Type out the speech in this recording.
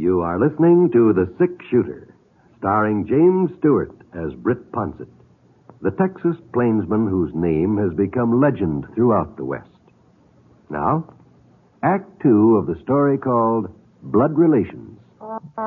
You are listening to The Six Shooter, starring James Stewart as Britt Ponsett, the Texas plainsman whose name has become legend throughout the West. Now, Act Two of the story called Blood Relations.